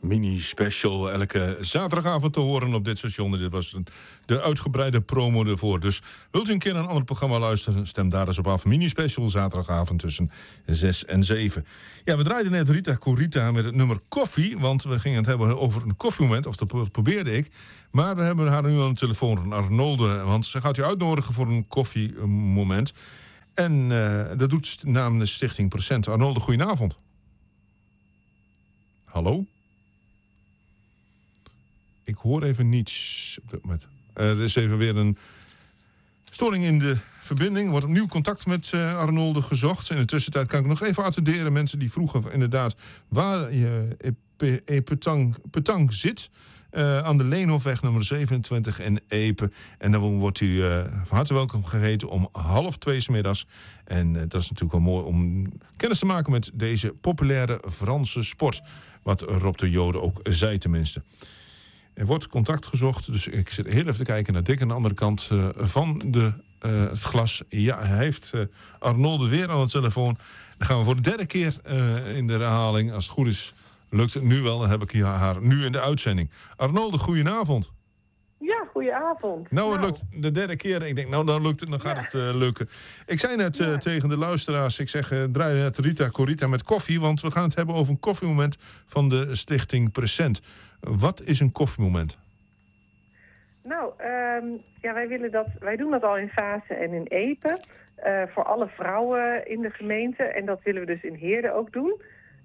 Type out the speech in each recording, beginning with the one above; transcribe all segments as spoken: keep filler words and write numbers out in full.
Mini-special elke zaterdagavond te horen op dit station. Dit was de uitgebreide promo ervoor. Dus wilt u een keer naar een ander programma luisteren, stem daar eens op af. Mini-special zaterdagavond tussen zes en zeven. Ja, we draaiden net Rita Corita met het nummer Koffie. Want we gingen het hebben over een koffiemoment. Of dat probeerde ik. Maar we hebben haar nu aan de telefoon, Arnolde. Want ze gaat u uitnodigen voor een koffiemoment. En uh, dat doet namens Stichting Present. Arnolde, goedenavond. Hallo? Ik hoor even niets op dit moment. Er is even weer een storing in de verbinding. Er wordt opnieuw contact met uh, Arnolde gezocht. In de tussentijd kan ik nog even attenderen. Mensen die vroegen inderdaad waar je e Petang, Petang zit. Uh, aan de Leenhofweg nummer zevenentwintig in Epe. En dan wordt u uh, van harte welkom geheten om half twee 's middags. En uh, dat is natuurlijk wel mooi om kennis te maken met deze populaire Franse sport. Wat Rob de Jode ook zei tenminste. Er wordt contact gezocht, dus ik zit heel even te kijken naar Dick aan de andere kant uh, van de, uh, het glas. Ja, hij heeft uh, Arnolde weer aan de telefoon. Dan gaan we voor de derde keer uh, in de herhaling. Als het goed is, lukt het nu wel. Dan heb ik hier haar nu in de uitzending. Arnolde, goedenavond. Ja, goedenavond. Nou, het lukt de derde keer. Ik denk, nou, dan lukt het, dan gaat ja. het uh, lukken. Ik zei net uh, ja. tegen de luisteraars, ik zeg, uh, draai net Rita Corita met koffie, want we gaan het hebben over een koffiemoment van de Stichting Present. Wat is een koffiemoment? Nou, um, ja, wij willen dat, wij doen dat al in Vaassen en in Epe, uh, voor alle vrouwen in de gemeente. En dat willen we dus in Heerden ook doen.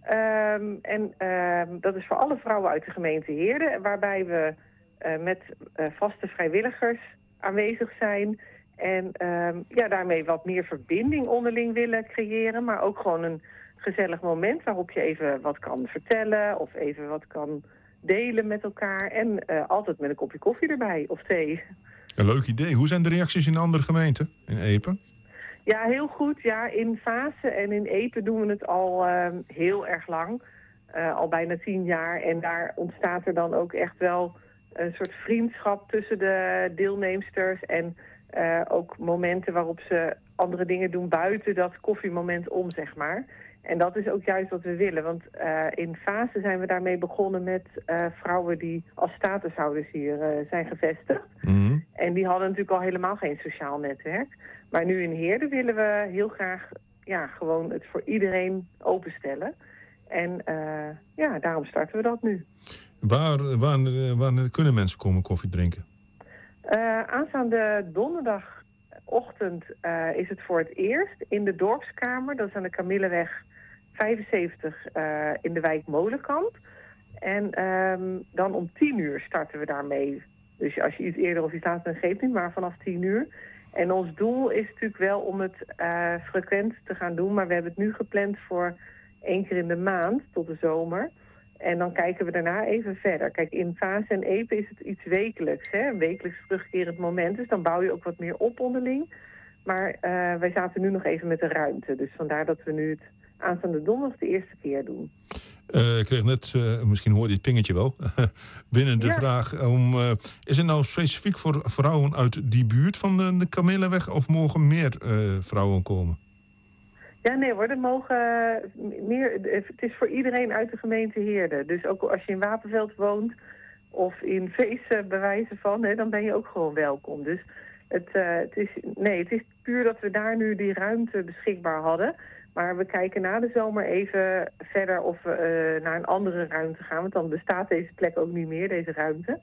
Um, en um, dat is voor alle vrouwen uit de gemeente Heerden, waarbij we Uh, met uh, vaste vrijwilligers aanwezig zijn. En uh, ja, daarmee wat meer verbinding onderling willen creëren. Maar ook gewoon een gezellig moment waarop je even wat kan vertellen. Of even wat kan delen met elkaar. En uh, altijd met een kopje koffie erbij of thee. Een leuk idee. Hoe zijn de reacties in andere gemeenten? In Epe? Ja, heel goed. Ja, in Vaassen en in Epe doen we het al uh, heel erg lang. Uh, al bijna tien jaar. En daar ontstaat er dan ook echt wel een soort vriendschap tussen de deelnemsters en uh, ook momenten waarop ze andere dingen doen buiten dat koffiemoment om, zeg maar. En dat is ook juist wat we willen, want uh, in Vaassen zijn we daarmee begonnen met uh, vrouwen die als statushouders hier uh, zijn gevestigd. Mm-hmm. En die hadden natuurlijk al helemaal geen sociaal netwerk. Maar nu in Heerden willen we heel graag ja, gewoon het voor iedereen openstellen. En uh, ja, daarom starten we dat nu. Waar, waar, waar kunnen mensen komen koffie drinken? Uh, aanstaande donderdagochtend uh, is het voor het eerst in de dorpskamer. Dat is aan de Camilleweg vijfenzeventig uh, in de wijk Molenkamp. En um, dan om tien uur starten we daarmee. Dus als je iets eerder of iets later, dan geeft niet, maar vanaf tien uur. En ons doel is natuurlijk wel om het uh, frequent te gaan doen. Maar we hebben het nu gepland voor één keer in de maand tot de zomer. En dan kijken we daarna even verder. Kijk, in Vaassen en Epe is het iets wekelijks, hè? Een wekelijks terugkerend moment. Dus dan bouw je ook wat meer op onderling. Maar uh, wij zaten nu nog even met de ruimte. Dus vandaar dat we nu het aanstaande donderdag de eerste keer doen. Uh, ik kreeg net, uh, misschien hoorde je het pingetje wel, binnen de ja. vraag om... Uh, is het nou specifiek voor vrouwen uit die buurt van de, de Camilleweg of mogen meer uh, vrouwen komen? Ja, nee hoor, er mogen meer, het is voor iedereen uit de gemeente Heerden. Dus ook als je in Wapenveld woont of in Veessen bij wijze van, hè, dan ben je ook gewoon welkom. Dus het, uh, het, is, nee, het is puur dat we daar nu die ruimte beschikbaar hadden. Maar we kijken na de zomer even verder of we uh, naar een andere ruimte gaan. Want dan bestaat deze plek ook niet meer, deze ruimte.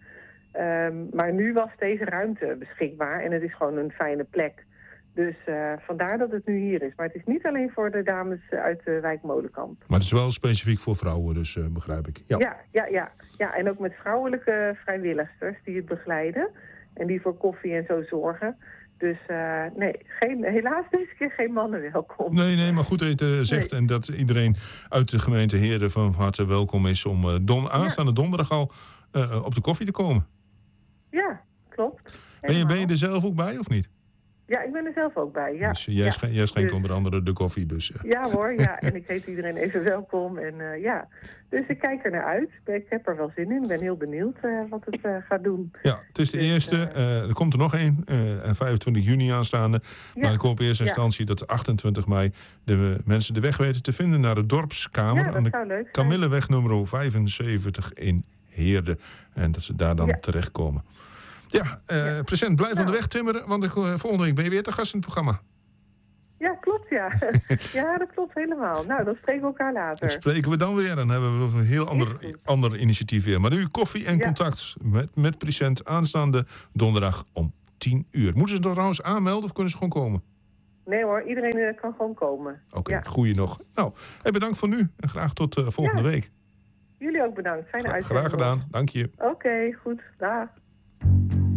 Um, maar nu was deze ruimte beschikbaar en het is gewoon een fijne plek. Dus uh, vandaar dat het nu hier is. Maar het is niet alleen voor de dames uit de wijk Molenkamp. Maar het is wel specifiek voor vrouwen, dus uh, begrijp ik. Ja. Ja, ja, ja, ja. En ook met vrouwelijke vrijwilligers die het begeleiden. En die voor koffie en zo zorgen. Dus uh, nee, geen, helaas deze keer geen mannen welkom. Nee, nee, maar goed dat je het zegt. Nee. En dat iedereen uit de gemeente Heerden van harte welkom is om uh, don, aanstaande ja. donderdag al uh, op de koffie te komen. Ja, klopt. Ben je, ben je er zelf ook bij of niet? Ja, ik ben er zelf ook bij. Ja, Dus jij, ja. schen- jij schenkt Dus- onder andere de koffie. Dus, ja. Ja hoor, ja. En ik heet iedereen even welkom. En uh, ja, dus ik kijk er naar uit. Ik heb er wel zin in. Ik ben heel benieuwd uh, wat het uh, gaat doen. Ja, het is de Dus, eerste. uh, Uh, er komt er nog één. Uh, vijfentwintig juni aanstaande. Ja, maar ik hoop in eerste ja. instantie dat achtentwintig mei... de mensen de weg weten te vinden naar de dorpskamer. Ja, dat aan de zou leuk zijn. Camilleweg nummer vijfenzeventig in Heerde. En dat ze daar dan Ja. terechtkomen. Ja, uh, Ja. present, blijf Nou. aan de weg timmeren. Want ik, uh, volgende week ben je weer te gast in het programma. Ja, klopt, ja. Ja, dat klopt helemaal. Nou, dan spreken we elkaar Dan later. spreken we dan weer. Dan hebben we een heel ander, goed. ander initiatief weer. Maar nu koffie en Ja. contact met, met present aanstaande donderdag om tien uur. Moeten ze er trouwens aanmelden of kunnen ze gewoon komen? Nee hoor, iedereen uh, kan gewoon komen. Oké, okay, Ja. goeie nog. Nou, hey, bedankt voor nu en graag tot uh, volgende Ja. week. Jullie ook bedankt. Fijne Gra- uitzending. Graag gedaan, dank je. Oké, okay, goed. Dag.